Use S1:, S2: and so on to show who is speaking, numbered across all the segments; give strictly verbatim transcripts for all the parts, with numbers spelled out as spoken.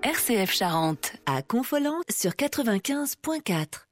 S1: R C F Charente.
S2: À Confolens sur quatre-vingt-quinze virgule quatre.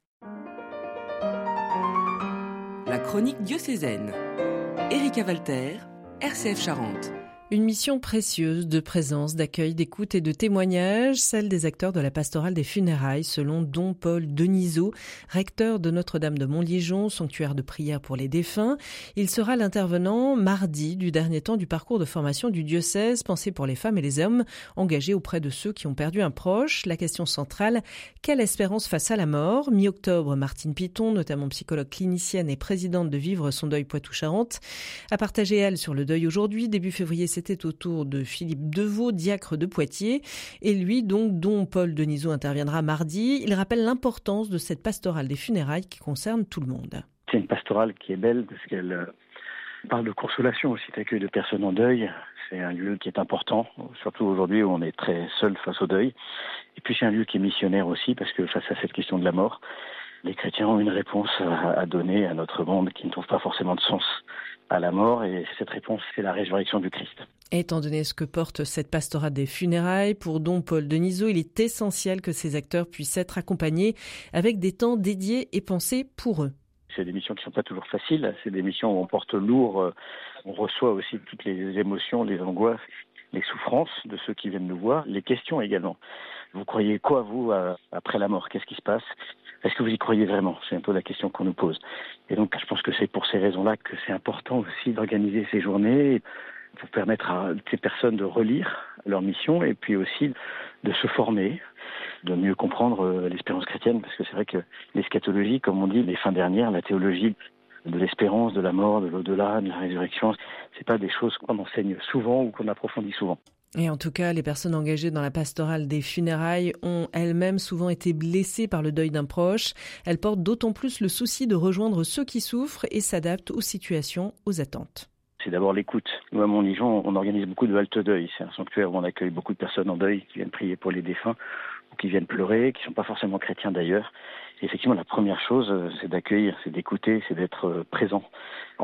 S3: La chronique diocésaine. Erika Walter, R C F Charente.
S4: Une mission précieuse de présence, d'accueil, d'écoute et de témoignage, celle des acteurs de la pastorale des funérailles, selon Don Paul Denisot, recteur de Notre-Dame de Montligeon, sanctuaire de prière pour les défunts. Il sera l'intervenant mardi du dernier temps du parcours de formation du diocèse, pensé pour les femmes et les hommes engagés auprès de ceux qui ont perdu un proche. La question centrale, quelle espérance face à la mort? Mi-octobre, Martine Piton, notamment psychologue clinicienne et présidente de Vivre son deuil Poitou-Charentes, a partagé elle sur le deuil aujourd'hui. Début février, c'était au tour de Philippe Deveau, diacre de Poitiers. Et lui, donc, Don Paul Denisot interviendra mardi. Il rappelle l'importance de cette pastorale des funérailles qui concerne tout le monde.
S5: C'est une pastorale qui est belle parce qu'elle parle de consolation aussi, d'accueil de personnes en deuil. C'est un lieu qui est important, surtout aujourd'hui où on est très seul face au deuil. Et puis c'est un lieu qui est missionnaire aussi parce que face à cette question de la mort, les chrétiens ont une réponse à donner à notre monde qui ne trouve pas forcément de sens à la mort, et cette réponse, c'est la résurrection du Christ.
S4: Étant donné ce que porte cette pastorale des funérailles, pour Don Paul Denisot, il est essentiel que ces acteurs puissent être accompagnés avec des temps dédiés et pensés pour eux.
S5: C'est des missions qui ne sont pas toujours faciles, c'est des missions où on porte lourd, on reçoit aussi toutes les émotions, les angoisses, les souffrances de ceux qui viennent nous voir, les questions également. Vous croyez quoi, vous, après la mort? Qu'est-ce qui se passe? Est-ce que vous y croyez vraiment? C'est un peu la question qu'on nous pose. Et donc, je pense que c'est pour ces raisons-là que c'est important aussi d'organiser ces journées pour permettre à ces personnes de relire leur mission et puis aussi de se former, de mieux comprendre l'espérance chrétienne, parce que c'est vrai que l'eschatologie, comme on dit, les fins dernières, la théologie de l'espérance, de la mort, de l'au-delà, de la résurrection, c'est pas des choses qu'on enseigne souvent ou qu'on approfondit souvent.
S4: Et en tout cas, les personnes engagées dans la pastorale des funérailles ont elles-mêmes souvent été blessées par le deuil d'un proche. Elles portent d'autant plus le souci de rejoindre ceux qui souffrent et s'adaptent aux situations, aux attentes.
S5: C'est d'abord l'écoute. Nous, à Montligeon, on organise beaucoup de halte deuil. C'est un sanctuaire où on accueille beaucoup de personnes en deuil qui viennent prier pour les défunts ou qui viennent pleurer, qui ne sont pas forcément chrétiens d'ailleurs. Et effectivement, la première chose, c'est d'accueillir, c'est d'écouter, c'est d'être présent.